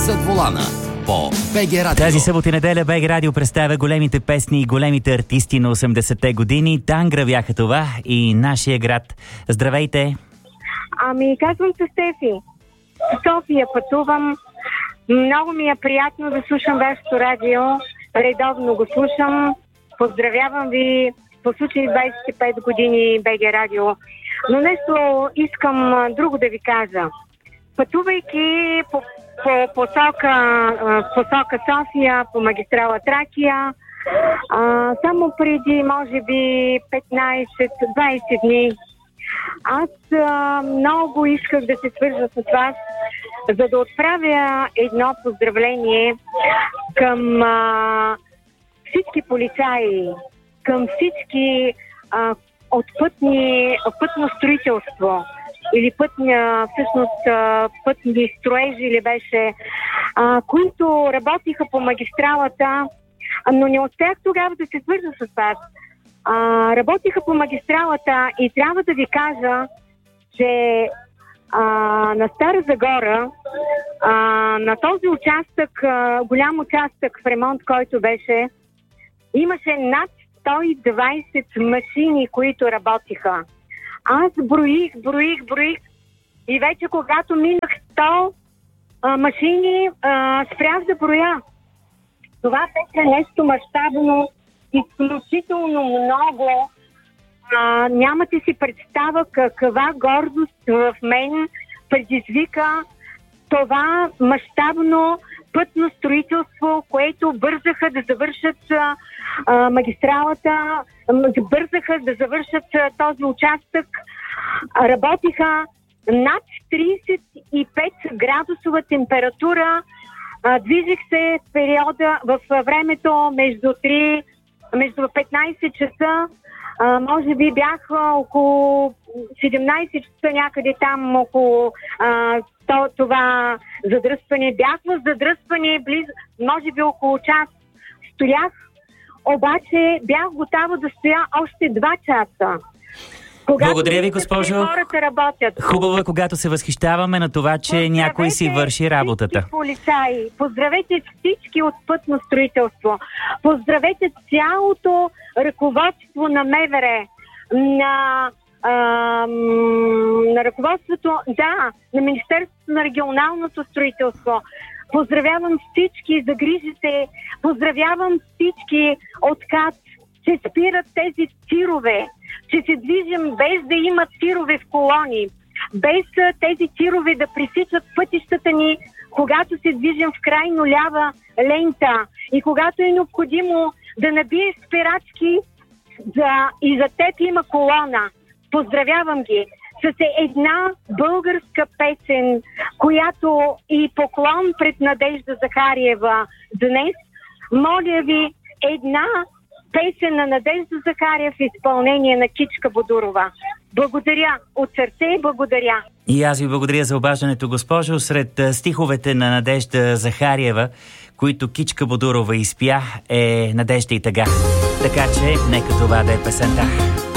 Зад волана по БГ Радио. Тази събота и неделя БГ Радио представя големите песни и големите артисти на 80-те години. Тангра бяха това и нашия град. Здравейте! Казвам се Стефи. В София пътувам. Много ми е приятно да слушам вашето радио. Редовно го слушам. Поздравявам ви по случай 25 години БГ Радио. Но нещо искам друго да ви кажа. Пътувайки по посока София, по магистрала Тракия, само преди, може би, 15-20 дни, аз много исках да се свържа с вас, за да отправя едно поздравление към всички полицаи, към всички от пътно строителство или пътни строежи ли беше, които работиха по магистралата, но не успях тогава да се свържа с вас. Работиха по магистралата и трябва да ви кажа, че на Стара Загора, на този участък, голям участък в ремонт, който беше, имаше над 120 машини, които работиха. Аз броих и вече когато минах 100 машини, спрях да броя. Това беше нещо мащабно, изключително много. Нямате си представа каква гордост в мен предизвика това мащабно пътно строителство, което бързаха да завършат магистралата, бързаха да завършат този участък. Работиха над 35 градусова температура. Движих се в периода, в времето между 15 часа, може би бях около 17 часа някъде там, около това задръстване. Бях в задръстване близо, може би около час. Стоях, обаче бях готова да стоя още 2 часа. Благодаря ви, госпожо. Хората работят. Хубаво е, когато се възхищаваме на това, че някой си върши работата. Всички полицаи, поздравете всички от пътно строителство, поздравете цялото ръководство на МВР, на ръководството, на Министерството на регионалното строителство. Поздравявам всички загрижите, поздравявам всички от КАТ, че спират тези тирове, че се движим без да има тирове в колони, без тези тирове да пресичат пътищата ни, когато се движим в крайно лява лента и когато е необходимо да набиеш спирачки и за теб има колона. Поздравявам ги с една българска песен, която и поклон пред Надежда Захариева днес. Моля ви, една песен на Надежда Захариев в изпълнение на Кичка Бодурова. Благодаря от сърце и благодаря. И аз ви благодаря за обаждането, госпожо. Сред стиховете на Надежда Захариева, които Кичка Бодурова изпя, е Надежда и тъга. Така че, нека това да е песента.